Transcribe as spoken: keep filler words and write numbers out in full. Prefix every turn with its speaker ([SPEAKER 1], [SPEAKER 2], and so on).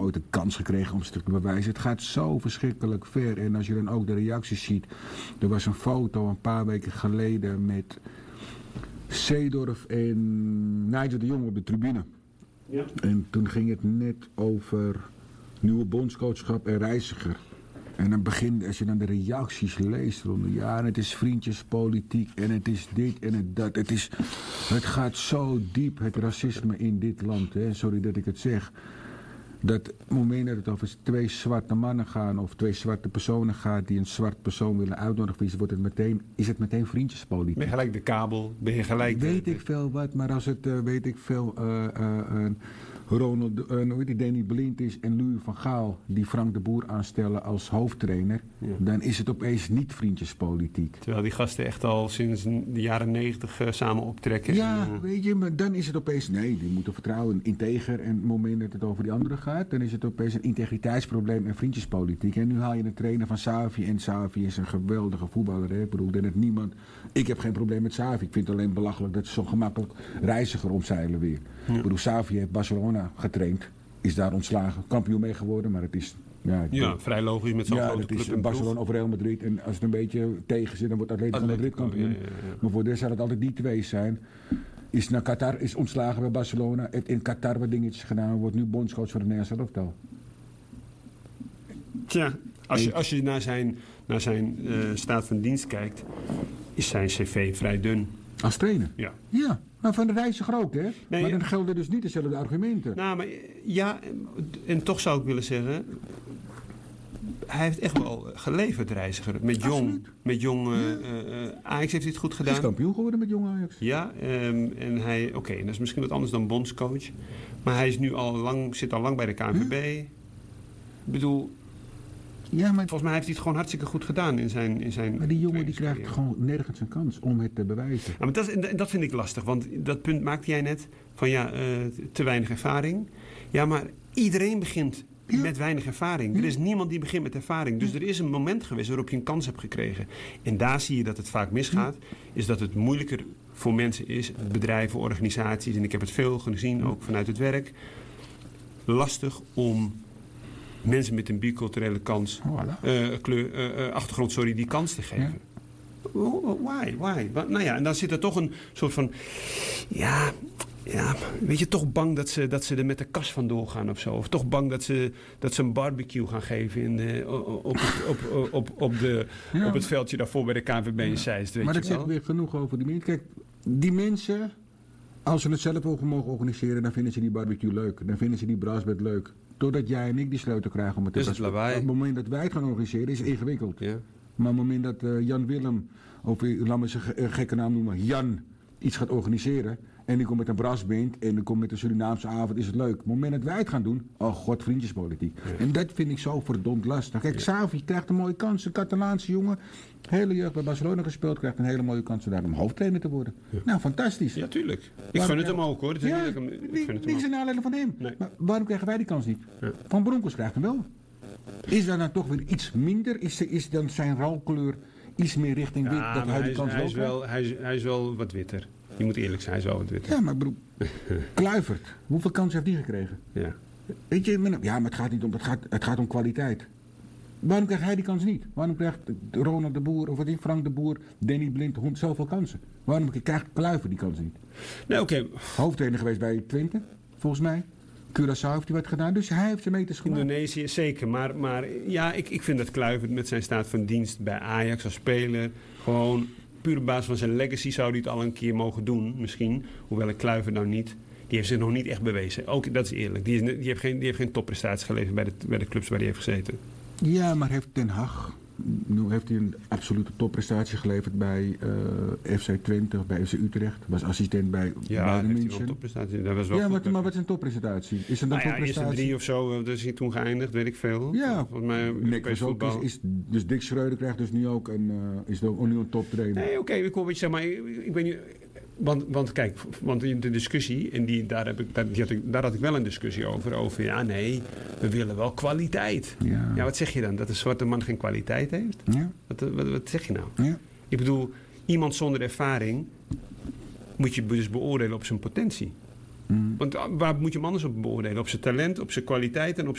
[SPEAKER 1] ooit een kans gekregen om zich te bewijzen. Het gaat zo verschrikkelijk ver. En als je dan ook de reacties ziet. Er was een foto een paar weken geleden met Seedorf en Nigel de Jong op de tribune.
[SPEAKER 2] Ja.
[SPEAKER 1] En toen ging het net over nieuwe bondscoachschap en Reiziger. En dan begint, als je dan de reacties leest rond, ja, en het is vriendjespolitiek en het is dit en het dat. Het, is, het gaat zo diep, het racisme in dit land. Hè. Sorry dat ik het zeg. Dat op het moment dat het over twee zwarte mannen gaan of twee zwarte personen gaat die een zwart persoon willen uitnodigen, wordt het meteen, is het meteen vriendjespolitiek.
[SPEAKER 2] Ben je gelijk de kabel, ben je gelijk...
[SPEAKER 1] Weet
[SPEAKER 2] de,
[SPEAKER 1] ik veel wat, maar als het, uh, weet ik veel, uh, uh, uh, Ronald, uh, hoe heet die, Danny Blind is en Louis van Gaal die Frank de Boer aanstellen als hoofdtrainer,
[SPEAKER 2] ja.
[SPEAKER 1] Dan is het opeens niet vriendjespolitiek.
[SPEAKER 2] Terwijl die gasten echt al sinds de jaren negentig uh, samen optrekken.
[SPEAKER 1] Ja,
[SPEAKER 2] en, uh...
[SPEAKER 1] weet je, maar dan is het opeens, nee, die moeten vertrouwen, integer. En op het moment dat het over die anderen gaat, dan is het opeens een integriteitsprobleem en vriendjespolitiek. En nu haal je een trainer van Xavi en Xavi is een geweldige voetballer. Hè? Ik bedoel, dat het niemand, ik heb geen probleem met Xavi. Ik vind het alleen belachelijk dat ze zo gemakkelijk Reiziger omzeilen weer.
[SPEAKER 2] Ja.
[SPEAKER 1] Ik bedoel, Xavi heeft Barcelona getraind, is daar ontslagen, kampioen mee geworden, maar het is... Ja,
[SPEAKER 2] ja, vrij logisch met zo'n
[SPEAKER 1] ja,
[SPEAKER 2] grote
[SPEAKER 1] het
[SPEAKER 2] club
[SPEAKER 1] is
[SPEAKER 2] in
[SPEAKER 1] Barcelona
[SPEAKER 2] proef.
[SPEAKER 1] of Real Madrid. En als het een beetje tegen zit, dan wordt Atletico,
[SPEAKER 2] Atletico
[SPEAKER 1] Madrid kampioen.
[SPEAKER 2] Ja, ja, ja.
[SPEAKER 1] Maar voor de rest zal het altijd die twee zijn. Is naar Qatar, is ontslagen bij Barcelona. Heeft in Qatar wat dingetjes gedaan. Wordt nu bondscoach van het Nederlands elftal.
[SPEAKER 2] Tja, als je, als je naar zijn, naar zijn uh, staat van dienst kijkt, is zijn cv vrij dun.
[SPEAKER 1] Als trainer?
[SPEAKER 2] Ja.
[SPEAKER 1] Ja, maar van de Reiziger ook, hè?
[SPEAKER 2] Nee,
[SPEAKER 1] maar dan
[SPEAKER 2] ja.
[SPEAKER 1] gelden dus niet dezelfde argumenten.
[SPEAKER 2] Nou, maar ja, en toch zou ik willen zeggen, hij heeft echt wel geleverd, Reiziger. Met Jong,
[SPEAKER 1] Absoluut.
[SPEAKER 2] met Jong uh,
[SPEAKER 1] Ja.
[SPEAKER 2] uh, Ajax heeft hij het goed
[SPEAKER 1] Hij is
[SPEAKER 2] gedaan.
[SPEAKER 1] kampioen geworden met Jong Ajax.
[SPEAKER 2] Ja, um, en hij, oké, okay, dat is misschien wat anders dan bondscoach. Maar hij is nu al lang, zit al lang bij de K N V B. Hm? Ik bedoel,
[SPEAKER 1] ja, maar,
[SPEAKER 2] volgens mij heeft hij het gewoon hartstikke goed gedaan in zijn in zijn
[SPEAKER 1] maar die jongen die krijgt gewoon nergens een kans om het te bewijzen.
[SPEAKER 2] Ja, maar dat, is, dat vind ik lastig, want dat punt maakte jij net van ja, uh, te weinig ervaring. Ja, maar iedereen begint ja. met weinig ervaring. Ja. Er is niemand die begint met ervaring. Dus ja. er is een moment geweest waarop je een kans hebt gekregen. En daar zie je dat het vaak misgaat. Ja. Is dat het moeilijker voor mensen is, bedrijven, organisaties, en ik heb het veel gezien, ook vanuit het werk, lastig om mensen met een biculturele kans,
[SPEAKER 1] Voilà.
[SPEAKER 2] uh, kleur, uh, uh, achtergrond, sorry, die kans te geven. Ja. Why? Why? Nou ja, en dan zit er toch een soort van, ja, ja, weet je, toch bang dat ze, dat ze er met de kas vandoor gaan of zo. Of toch bang dat ze, dat ze een barbecue gaan geven in de, op, op, op, op, op, op, de,
[SPEAKER 1] ja,
[SPEAKER 2] op het veldje daarvoor bij de K N V B in Zeist.
[SPEAKER 1] Maar dat zegt weer genoeg over die mensen. Kijk, die mensen, als ze het zelf ook mogen organiseren, dan vinden ze die barbecue leuk. Dan vinden ze die braasbed leuk. Totdat jij en ik die sleutel krijgen om het te
[SPEAKER 2] dus het lawaai.
[SPEAKER 1] Op het moment dat wij het gaan organiseren is het ingewikkeld.
[SPEAKER 2] Ja.
[SPEAKER 1] Maar op het moment dat uh, Jan Willem, of uh, laat me zijn ge- uh, gekke naam noemen, Jan, iets gaat organiseren. En die komt met een brassband en die komt met een Surinaamse avond, is het leuk. Op het moment dat wij het gaan doen, oh god, vriendjespolitiek. Ja. En dat vind ik zo verdomd lastig. Kijk, ja. Xavi krijgt een mooie kans, een Catalaanse jongen. Hele jeugd bij Barcelona gespeeld, krijgt een hele mooie kans om hoofdtrainer te worden. Ja. Nou, fantastisch.
[SPEAKER 2] Ja, tuurlijk. Ik gun het hem ook hoor.
[SPEAKER 1] Ja,
[SPEAKER 2] ik, ik
[SPEAKER 1] niks in aanleiding van hem.
[SPEAKER 2] Nee.
[SPEAKER 1] Maar waarom krijgen wij die kans niet?
[SPEAKER 2] Ja.
[SPEAKER 1] Van Bronckhorst krijgt hem wel. Is daar dan toch weer iets minder? Is, is dan zijn rouwkleur iets meer richting wit?
[SPEAKER 2] Ja,
[SPEAKER 1] dat hij,
[SPEAKER 2] hij,
[SPEAKER 1] die
[SPEAKER 2] is,
[SPEAKER 1] kans
[SPEAKER 2] hij, is
[SPEAKER 1] wel
[SPEAKER 2] wel, hij, is, hij is wel wat witter. Je moet eerlijk zijn, hij is wel wat witter.
[SPEAKER 1] Ja, maar broer, Kluivert, hoeveel kansen heeft die gekregen?
[SPEAKER 2] Ja.
[SPEAKER 1] Weet je, ja, maar het gaat niet om, het gaat, het gaat om kwaliteit. Waarom krijgt hij die kans niet? Waarom krijgt Ronald de Boer, of wat is Frank de Boer, Danny Blind, hond zoveel kansen? Waarom krijgt Kluivert die kans niet?
[SPEAKER 2] Nee, oké. Okay.
[SPEAKER 1] Hoofdtrainer geweest bij Twente, volgens mij. Curaçao heeft hij wat gedaan, dus hij heeft zijn meters gemaakt.
[SPEAKER 2] Indonesië, zeker. Maar, maar ja, ik, ik vind dat Kluivert met zijn staat van dienst bij Ajax als speler, gewoon puur op basis van zijn legacy zou hij het al een keer mogen doen, misschien. Hoewel ik Kluivert nou niet. Die heeft zich nog niet echt bewezen. Ook, dat is eerlijk. Die, is, die, heeft, geen, die heeft geen topprestaties geleverd bij de, bij de clubs waar hij heeft gezeten.
[SPEAKER 1] Ja, maar heeft Den Haag, nu heeft hij een absolute topprestatie geleverd bij uh, F C Twente of bij F C Utrecht. Was assistent bij
[SPEAKER 2] ja,
[SPEAKER 1] Bayern
[SPEAKER 2] München.
[SPEAKER 1] München.
[SPEAKER 2] Ja, topprestatie. Dat was wel
[SPEAKER 1] ja,
[SPEAKER 2] goed,
[SPEAKER 1] maar, maar wat is een topprestatie? Is het een
[SPEAKER 2] nou ja,
[SPEAKER 1] topprestatie?
[SPEAKER 2] eerste drie of zo, daar is hij toen geëindigd, weet ik veel.
[SPEAKER 1] Ja,
[SPEAKER 2] volgens mij
[SPEAKER 1] Nick was ook, is, is, dus Dick Schreuder krijgt dus nu ook een, uh, is ook nu een toptrainer.
[SPEAKER 2] Nee, oké, okay, ik hoor wat je zegt, maar ik, ik weet niet. Want, want kijk, want in de discussie, en die, daar, heb ik, daar, die had ik, daar had ik wel een discussie over. Over, ja, nee, we willen wel kwaliteit.
[SPEAKER 1] Ja,
[SPEAKER 2] ja wat zeg je dan? Dat een zwarte man geen kwaliteit heeft?
[SPEAKER 1] Ja.
[SPEAKER 2] Wat, wat, wat zeg je nou?
[SPEAKER 1] Ja.
[SPEAKER 2] Ik bedoel, iemand zonder ervaring moet je dus beoordelen op zijn potentie.
[SPEAKER 1] Mm.
[SPEAKER 2] Want waar moet je hem anders op beoordelen? Op zijn talent, op zijn kwaliteit en op